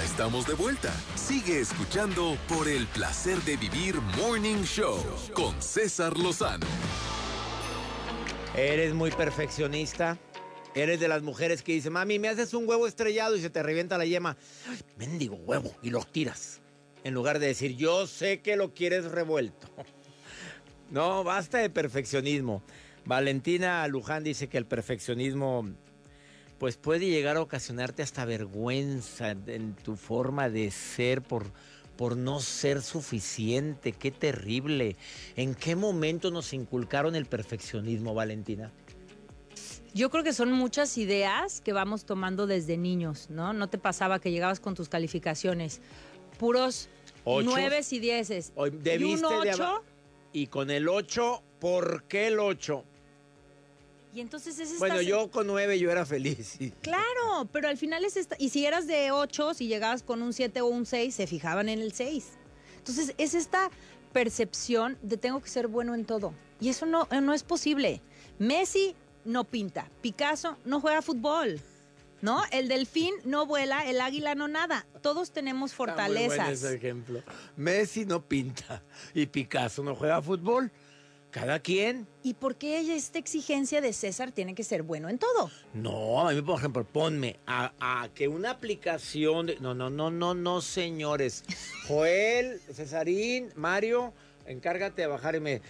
Ya estamos de vuelta. Sigue escuchando por el placer de vivir Morning Show con César Lozano. ¿Eres muy perfeccionista? ¿Eres de las mujeres que dicen, mami, me haces un huevo estrellado y se te revienta la yema? ¡Ay, mendigo huevo! Y lo tiras. En lugar de decir, yo sé que lo quieres revuelto. No, basta de perfeccionismo. Valentina Luján dice que el perfeccionismo pues puede llegar a ocasionarte hasta vergüenza en tu forma de ser por no ser suficiente. ¡Qué terrible! ¿En qué momento nos inculcaron el perfeccionismo, Valentina? Yo creo que son muchas ideas que vamos tomando desde niños, ¿no? ¿No te pasaba que llegabas con tus calificaciones puros 9 y 10? Debiste ¿Y un 8? Y con el 8, ¿por qué el 8? Y entonces es esta... Bueno, yo con 9 yo era feliz. Sí. Claro, pero al final es esta... Y si eras de 8, si llegabas con un 7 o un 6, se fijaban en el 6. Entonces es esta percepción de tengo que ser bueno en todo. Y eso no es posible. Messi no pinta, Picasso no juega fútbol, ¿no? El delfín no vuela, el águila no nada. Todos tenemos fortalezas. Está muy buen ese ejemplo. Messi no pinta y Picasso no juega fútbol. Cada quien. ¿Y por qué esta exigencia de César tiene que ser bueno en todo? No, a mí, por ejemplo, ponme a que una aplicación de... No, señores. Joel, Cesarín, Mario, encárgate de bajarme.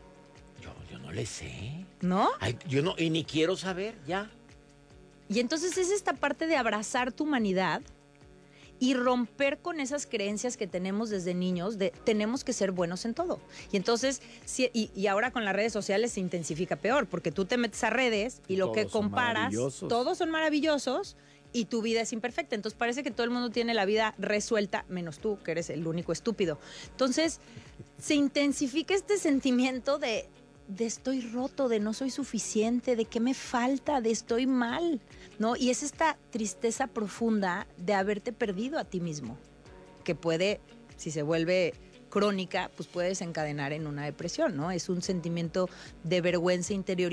Yo no le sé. ¿No? Ay, yo no, y ni quiero saber, ya. Y entonces es esta parte de abrazar tu humanidad y romper con esas creencias que tenemos desde niños de tenemos que ser buenos en todo. Y entonces, y ahora con las redes sociales se intensifica peor, porque tú te metes a redes y lo que comparas, todos son maravillosos y tu vida es imperfecta. Entonces parece que todo el mundo tiene la vida resuelta, menos tú, que eres el único estúpido. Entonces se intensifica este sentimiento de estoy roto, de no soy suficiente, de qué me falta, de estoy mal, ¿no? Y es esta tristeza profunda de haberte perdido a ti mismo, que puede, si se vuelve crónica, pues puede desencadenar en una depresión, ¿no? Es un sentimiento de vergüenza interior